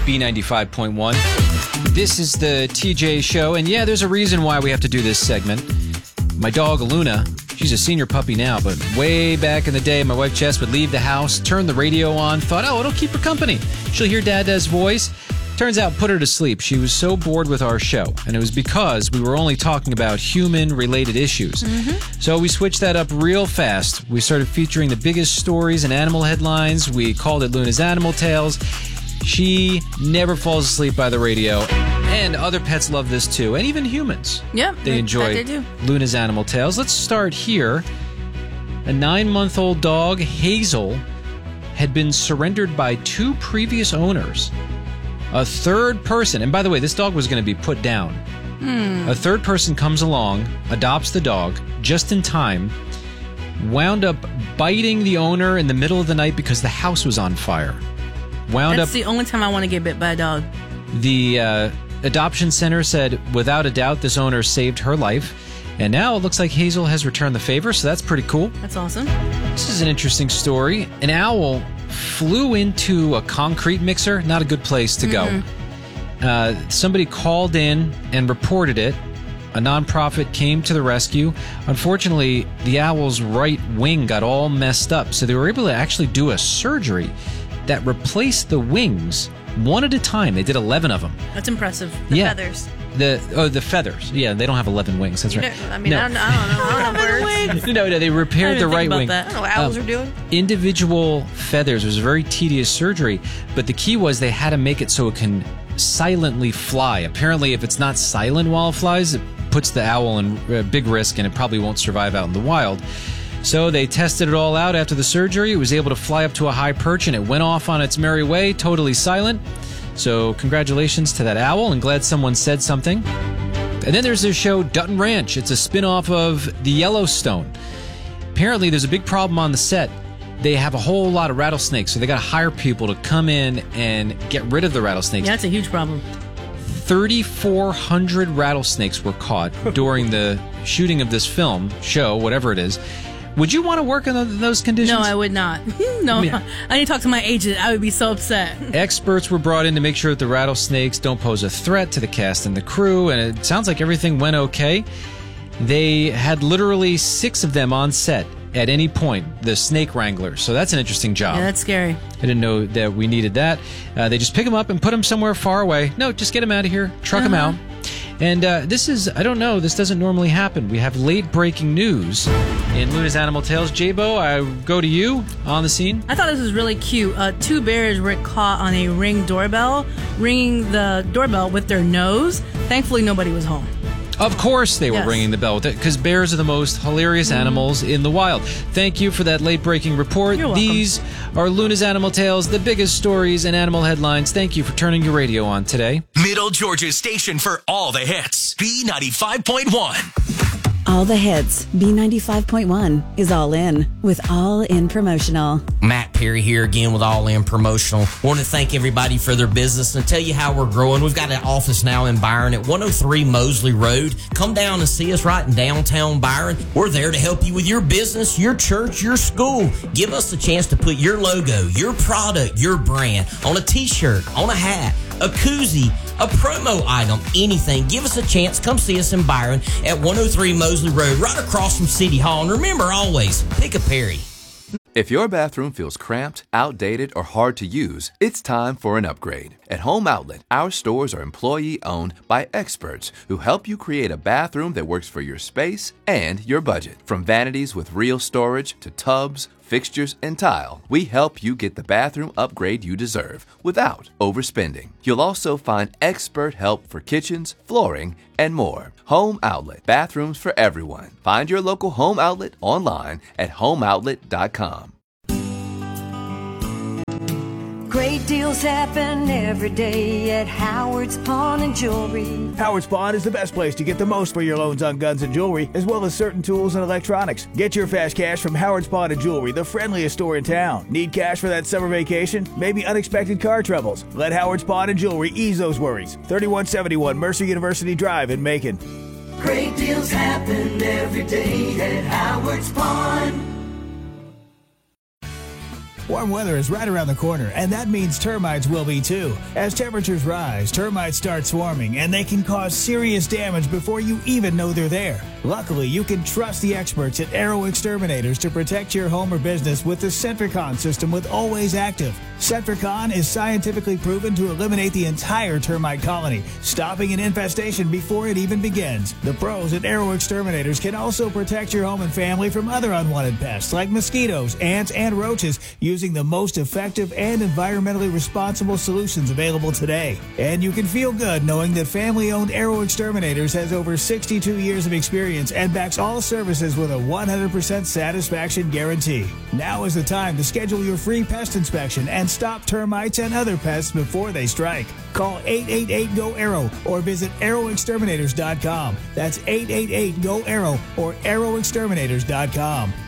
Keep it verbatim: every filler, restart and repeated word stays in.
B ninety-five point one. This is the T J Show, and yeah, there's a reason why we have to do this segment. My dog, Luna, she's a senior puppy now, but way back in the day, my wife Jess would leave the house, turn the radio on, thought, oh, it'll keep her company. She'll hear Dada's voice. Turns out, put her to sleep. She was so bored with our show, and it was because we were only talking about human-related issues. Mm-hmm. So we switched that up real fast. We started featuring the biggest stories and animal headlines. We called it Luna's Animal Tales. She never falls asleep by the radio, and other pets love this too, and even humans. Yep, they enjoy they do. Luna's Animal Tales. Let's start here. A nine-month-old dog, Hazel, had been surrendered by two previous owners. A third person, and by the way, this dog was going to be put down. Hmm. A third person comes along, adopts the dog just in time, wound up biting the owner in the middle of the night because the house was on fire. Wound That's up, the only time I want to get bit by a dog. The uh, adoption center said, without a doubt, this owner saved her life. And now it looks like Hazel has returned the favor, so that's pretty cool. That's awesome. This is an interesting story. An owl flew into a concrete mixer. Not a good place to mm-hmm. go. Uh, somebody called in and reported it. A nonprofit came to the rescue. Unfortunately, the owl's right wing got all messed up, so they were able to actually do a surgery that replaced the wings one at a time. They did eleven of them. That's impressive. The yeah. feathers. The oh the feathers. Yeah, they don't have eleven wings. That's right. I mean, no. I, don't, I don't know. I don't know birds. no, no, they repaired the right wing. That. I don't know what owls um, are doing. Individual feathers. It was a very tedious surgery, but the key was they had to make it so it can silently fly. Apparently, if it's not silent while it flies, it puts the owl in uh, big risk, and it probably won't survive out in the wild. So they tested it all out after the surgery. It was able to fly up to a high perch, and it went off on its merry way, totally silent. So congratulations to that owl, and glad someone said something. And then there's this show, Dutton Ranch. It's a spin-off of the Yellowstone. Apparently, there's a big problem on the set. They have a whole lot of rattlesnakes, so they got to hire people to come in and get rid of the rattlesnakes. Yeah, that's a huge problem. thirty-four hundred rattlesnakes were caught during the shooting of this film, show, whatever it is. Would you want to work in those conditions? No, I would not. no, I, mean, I need to talk to my agent. I would be so upset. Experts were brought in to make sure that the rattlesnakes don't pose a threat to the cast and the crew, and it sounds like everything went okay. They had literally six of them on set at any point, the snake wranglers. So that's an interesting job. Yeah, that's scary. I didn't know that we needed that. Uh, they just pick them up and put them somewhere far away. No, just get them out of here, truck uh-huh. them out. And uh, this is, I don't know, this doesn't normally happen. We have late breaking news in Luna's Animal Tales. J-Bo, I go to you on the scene. I thought this was really cute. Uh, two bears were caught on a Ring doorbell, ringing the doorbell with their nose. Thankfully, nobody was home. Of course they were yes. ringing the bell with it, because bears are the most hilarious mm. animals in the wild. Thank you for that late-breaking report. You're welcome. These are Luna's Animal Tales, the biggest stories and animal headlines. Thank you for turning your radio on today. Middle Georgia's station for all the hits. B ninety-five point one. All the hits. B ninety-five point one is All In with All In Promotional. Matt Perry here again with All In Promotional. Want to thank everybody for their business and tell you how we're growing. We've got an office now in Byron at one oh three Mosley Road. Come down and see us right in downtown Byron. We're there to help you with your business, your church, your school. Give us a chance to put your logo, your product, your brand on a t-shirt, on a hat, a koozie, a promo item, anything. Give us a chance. Come see us in Byron at one oh three Mosley Road, right across from City Hall. And remember, always, pick a Perry. If your bathroom feels cramped, outdated, or hard to use, it's time for an upgrade. At Home Outlet, our stores are employee-owned by experts who help you create a bathroom that works for your space and your budget. From vanities with real storage to tubs, fixtures, and tile, we help you get the bathroom upgrade you deserve without overspending. You'll also find expert help for kitchens, flooring, and more. Home Outlet, bathrooms for everyone. Find your local Home Outlet online at home outlet dot com. Great deals happen every day at Howard's Pawn and Jewelry. Howard's Pawn is the best place to get the most for your loans on guns and jewelry, as well as certain tools and electronics. Get your fast cash from Howard's Pawn and Jewelry, the friendliest store in town. Need cash for that summer vacation? Maybe unexpected car troubles? Let Howard's Pawn and Jewelry ease those worries. thirty-one seventy-one Mercer University Drive in Macon. Great deals happen every day at Howard's Pawn. Warm weather is right around the corner, and that means termites will be too. As temperatures rise, termites start swarming, and they can cause serious damage before you even know they're there. Luckily, you can trust the experts at Arrow Exterminators to protect your home or business with the Centricon system with Always Active. Centricon is scientifically proven to eliminate the entire termite colony, stopping an infestation before it even begins. The pros at Arrow Exterminators can also protect your home and family from other unwanted pests like mosquitoes, ants, and roaches using the most effective and environmentally responsible solutions available today. And you can feel good knowing that family-owned Arrow Exterminators has over sixty-two years of experience and backs all services with a one hundred percent satisfaction guarantee. Now is the time to schedule your free pest inspection and stop termites and other pests before they strike. Call eight eight eight, G O, ARROW or visit arrow exterminators dot com. That's eight eight eight, G O, ARROW or arrow exterminators dot com.